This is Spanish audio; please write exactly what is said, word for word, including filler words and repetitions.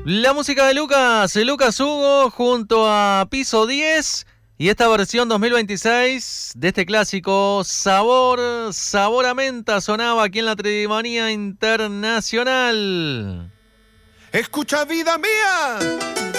La música de Lucas, Lucas Hugo junto a Piso diez y esta versión dos mil veintiséis de este clásico Sabor, Sabor a Menta sonaba aquí en la Tridimanía Internacional. Escucha, vida mía,